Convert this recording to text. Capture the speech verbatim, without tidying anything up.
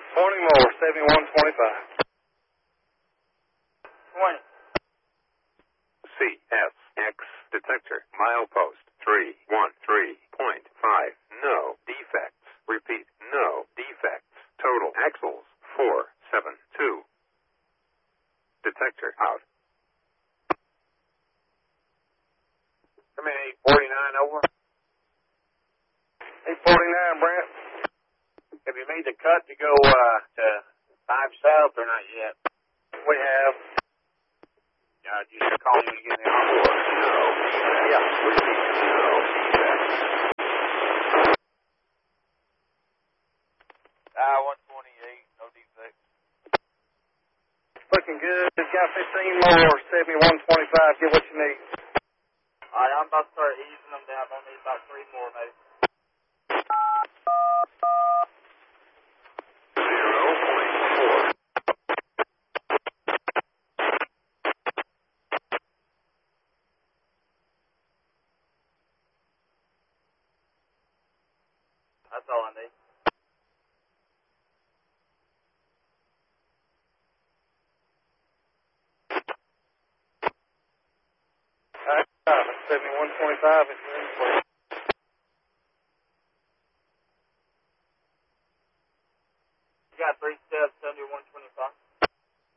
twenty more, seventy-one twenty-five. twenty. C S X detector, milepost three one three point five. No defects. Repeat, no defects. Total axles four seven two. Detector out. Come in, eight forty-nine, over. eight forty-nine, Brent. Have you made the cut to go uh, to five south or not yet? We have. Uh, you should call me when you get in the office. No defects. Yeah. Repeat, no defects. Uh, one twenty-eight, no defects. Looking good. Got fifteen more, seventy-one twenty-five. Get what you need. All right, I'm about to start easing them down. I'll need about three more, maybe. Zero point four. That's all I need. All right, seventy-one twenty-five is ready.